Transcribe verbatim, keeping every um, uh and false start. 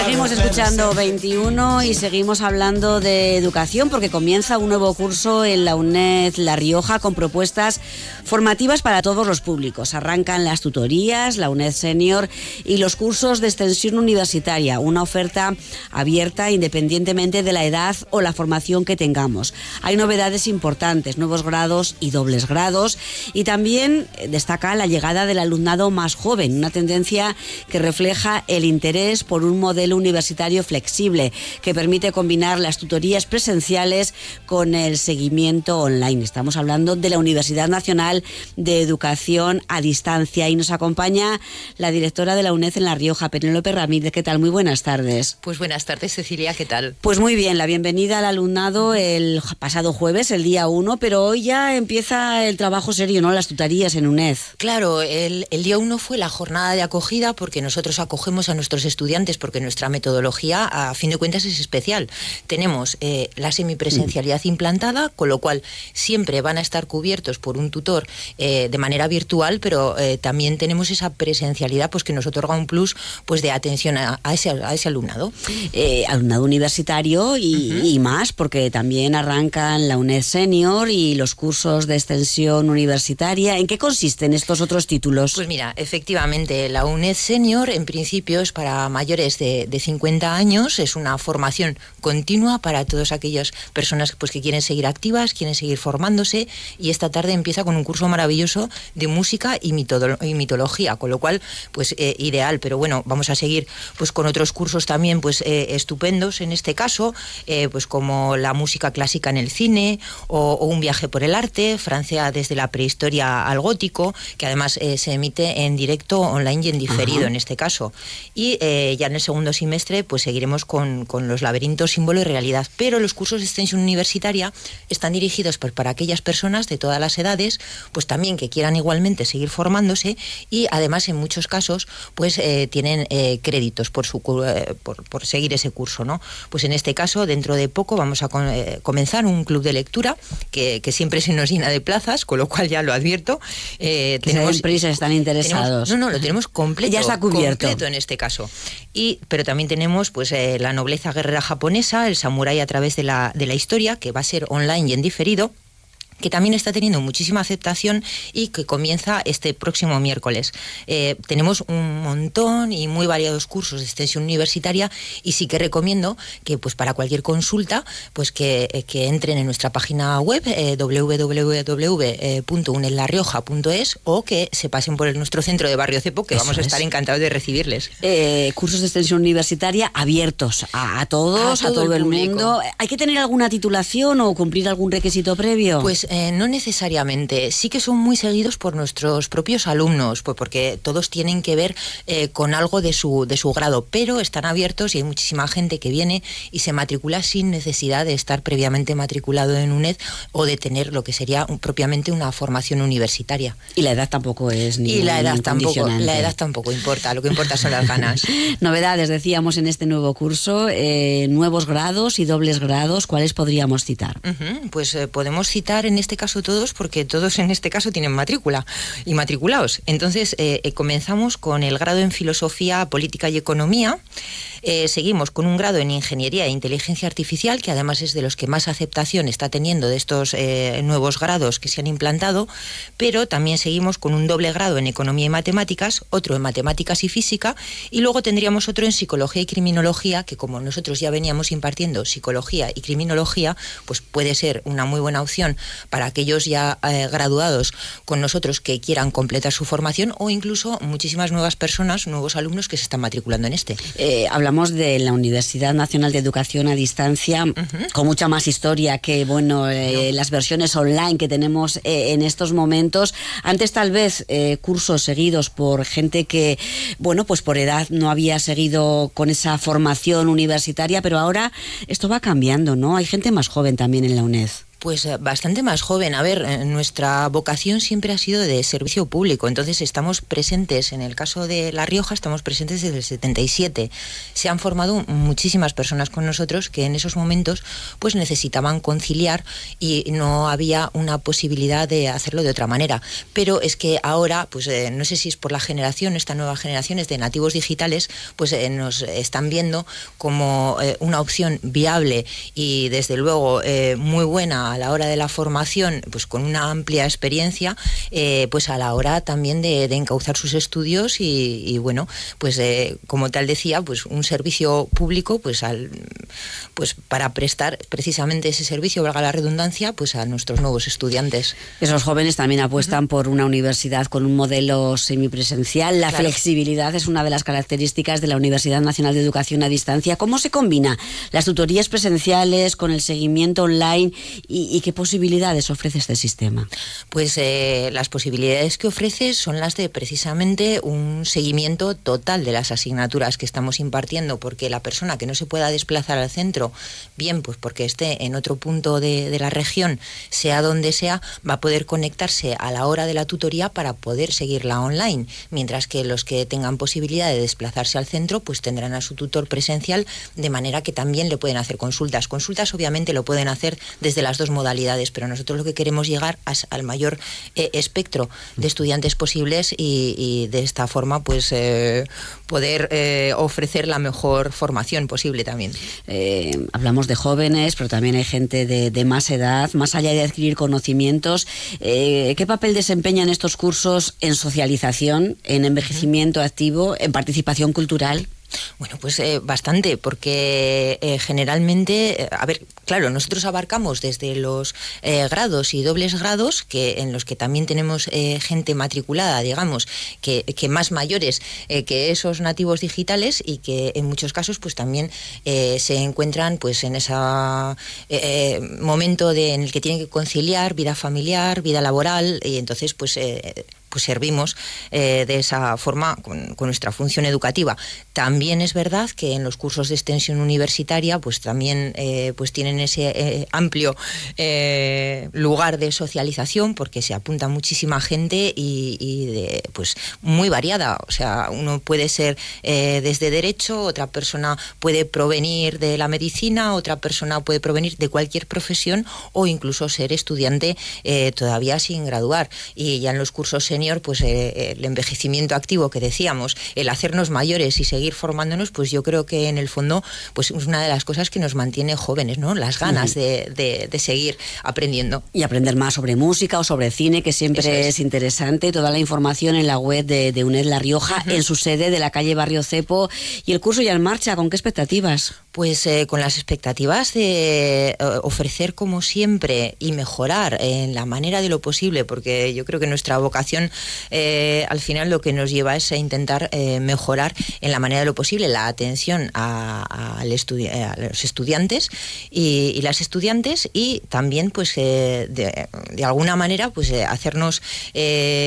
Seguimos escuchando veintiuno y seguimos hablando de educación porque comienza un nuevo curso en la UNED La Rioja con propuestas formativas para todos los públicos. Arrancan las tutorías, la UNED Senior y los cursos de extensión universitaria, una oferta abierta independientemente de la edad o la formación que tengamos. Hay novedades importantes, nuevos grados y dobles grados, y también destaca la llegada del alumnado más joven, una tendencia que refleja el interés por un modelo universitario flexible que permite combinar las tutorías presenciales con el seguimiento online. Estamos hablando de la Universidad Nacional de Educación a Distancia y nos acompaña la directora de la UNED en La Rioja, Penélope Ramírez. ¿Qué tal? Muy buenas tardes. Pues buenas tardes, Cecilia, ¿qué tal? Pues muy bien, la bienvenida al alumnado el pasado jueves, el día uno, pero hoy ya empieza el trabajo serio, ¿no? Las tutorías en UNED. Claro, el, el día uno fue la jornada de acogida porque nosotros acogemos a nuestros estudiantes porque nuestra metodología, a fin de cuentas, es especial. Tenemos eh, la semipresencialidad mm. implantada, con lo cual siempre van a estar cubiertos por un tutor eh, de manera virtual, pero eh, también tenemos esa presencialidad pues que nos otorga un plus pues de atención a, a, ese, a ese alumnado. Eh, alumnado universitario y, uh-huh. y más, porque también arrancan la UNED Senior y los cursos de extensión universitaria. ¿En qué consisten estos otros títulos? Pues mira, efectivamente, la UNED Senior en principio es para mayores de, de cincuenta años, es una formación continua para todas aquellas personas pues, que quieren seguir activas, quieren seguir formándose, y esta tarde empieza con un curso maravilloso de música y, mitolo- y mitología, con lo cual, pues eh, ideal, pero bueno, vamos a seguir pues con otros cursos también pues eh, estupendos en este caso, eh, pues como la música clásica en el cine o, o un viaje por el arte, Francia desde la prehistoria al gótico, que además eh, se emite en directo, online y en diferido. Ajá. En este caso. Y eh, ya en el segundo semestre pues seguiremos con, con los laberintos, símbolo y realidad. Pero los cursos de extensión universitaria están dirigidos pues, para aquellas personas de todas las edades, pues también que quieran igualmente seguir formándose, y además en muchos casos pues eh, tienen eh, créditos por, su, eh, por, por seguir ese curso, ¿no? Pues en este caso, dentro de poco vamos a con, eh, comenzar un club de lectura que, que siempre se nos llena de plazas, con lo cual ya lo advierto. Eh, tenemos prisa, están interesados. Tenemos, no, no, lo tenemos completo. Ya está cubierto. Completo en este caso. Y, pero también tenemos pues eh, la nobleza guerrera japonesa, el samurái a través de la, de la historia, que va a ser online y en diferido, que también está teniendo muchísima aceptación y que comienza este próximo miércoles. Eh, tenemos un montón y muy variados cursos de extensión universitaria, y sí que recomiendo que pues para cualquier consulta pues que, que entren en nuestra página web eh, doble u doble u doble u punto uned la rioja punto es o que se pasen por nuestro centro de Barrio Cepo, que Eso vamos a estar es. encantados de recibirles. Eh, cursos de extensión universitaria abiertos a, a todos, a todo, a todo el, el mundo. ¿Hay que tener alguna titulación o cumplir algún requisito previo? Pues Eh, no necesariamente, sí que son muy seguidos por nuestros propios alumnos, pues porque todos tienen que ver eh, con algo de su, de su grado, pero están abiertos y hay muchísima gente que viene y se matricula sin necesidad de estar previamente matriculado en UNED o de tener lo que sería un, propiamente una formación universitaria. Y la edad tampoco es ni Y la edad tampoco, la edad tampoco importa, lo que importa son las ganas. Novedades, decíamos, en este nuevo curso, eh, nuevos grados y dobles grados, ¿cuáles podríamos citar? Uh-huh, pues eh, podemos citar en este caso todos, porque todos en este caso tienen matrícula y matriculados. Entonces eh, eh, comenzamos con el grado en Filosofía, Política y Economía. Eh, seguimos con un grado en Ingeniería e Inteligencia Artificial, que además es de los que más aceptación está teniendo de estos eh, nuevos grados que se han implantado, pero también seguimos con un doble grado en Economía y Matemáticas, otro en Matemáticas y Física, y luego tendríamos otro en Psicología y Criminología, que como nosotros ya veníamos impartiendo Psicología y Criminología, pues puede ser una muy buena opción para aquellos ya eh, graduados con nosotros que quieran completar su formación, o incluso muchísimas nuevas personas, nuevos alumnos que se están matriculando en este. Eh, hablamos de la Universidad Nacional de Educación a Distancia, uh-huh. con mucha más historia que bueno eh, no. las versiones online que tenemos eh, en estos momentos. Antes tal vez eh, cursos seguidos por gente que, bueno, pues por edad no había seguido con esa formación universitaria, pero ahora esto va cambiando, ¿no? Hay gente más joven también en la UNED. Pues bastante más joven. A ver, nuestra vocación siempre ha sido de servicio público, entonces estamos presentes, en el caso de La Rioja, estamos presentes desde el setenta y siete. Se han formado muchísimas personas con nosotros que en esos momentos pues necesitaban conciliar y no había una posibilidad de hacerlo de otra manera. Pero es que ahora, pues eh, no sé si es por la generación, esta nueva generación de nativos digitales, pues eh, nos están viendo como eh, una opción viable y desde luego eh, muy buena a la hora de la formación, pues con una amplia experiencia, eh, pues a la hora también de, de encauzar sus estudios y, y bueno, pues eh, como tal decía, pues un servicio público, pues al pues para prestar precisamente ese servicio, valga la redundancia, pues a nuestros nuevos estudiantes. Esos jóvenes también apuestan uh-huh. por una universidad con un modelo semipresencial. La claro. flexibilidad es una de las características de la Universidad Nacional de Educación a Distancia. ¿Cómo se combina las tutorías presenciales con el seguimiento online y, y qué posibilidades ofrece este sistema? Pues eh, las posibilidades que ofrece son las de precisamente un seguimiento total de las asignaturas que estamos impartiendo, porque la persona que no se pueda desplazar al centro, bien pues porque esté en otro punto de, de la región, sea donde sea, va a poder conectarse a la hora de la tutoría para poder seguirla online, mientras que los que tengan posibilidad de desplazarse al centro pues tendrán a su tutor presencial, de manera que también le pueden hacer consultas. Consultas obviamente lo pueden hacer desde las dos modalidades, pero nosotros lo que queremos llegar es al mayor eh, espectro de estudiantes posibles y, y de esta forma pues eh, poder eh, ofrecer la mejor formación posible también. Eh, hablamos de jóvenes, pero también hay gente de, de más edad, más allá de adquirir conocimientos. Eh, ¿Qué papel desempeñan estos cursos en socialización, en envejecimiento activo, en participación cultural? Bueno, pues eh, bastante, porque eh, generalmente, eh, a ver, claro, nosotros abarcamos desde los eh, grados y dobles grados, que en los que también tenemos eh, gente matriculada, digamos, que, que más mayores eh, que esos nativos digitales y que en muchos casos pues también eh, se encuentran pues en ese eh, momento de, en el que tienen que conciliar vida familiar, vida laboral, y entonces pues... Eh, pues servimos eh, de esa forma con, con nuestra función educativa. También es verdad que en los cursos de extensión universitaria pues también eh, pues tienen ese eh, amplio eh, lugar de socialización, porque se apunta muchísima gente y, y de, pues muy variada. O sea, uno puede ser eh, desde Derecho, otra persona puede provenir de la medicina, otra persona puede provenir de cualquier profesión o incluso ser estudiante eh, todavía sin graduar. Y ya en los cursos senior, pues eh, el envejecimiento activo que decíamos, el hacernos mayores y seguir formándonos, pues yo creo que en el fondo pues es una de las cosas que nos mantiene jóvenes, ¿no? Las ganas uh-huh. de, de, de seguir aprendiendo. Y aprender más sobre música o sobre cine, que siempre es. es interesante. Toda la información en la web de, de UNED La Rioja, uh-huh. en su sede de la calle Barrio Cepo. Y el curso ya en marcha, ¿con qué expectativas? Pues eh, con las expectativas de eh, ofrecer como siempre y mejorar en la manera de lo posible, porque yo creo que nuestra vocación eh, al final lo que nos lleva es a intentar eh, mejorar en la manera de lo posible la atención a, a, al estudi- a los estudiantes y, y las estudiantes, y también pues eh, de, de alguna manera pues eh, hacernos eh,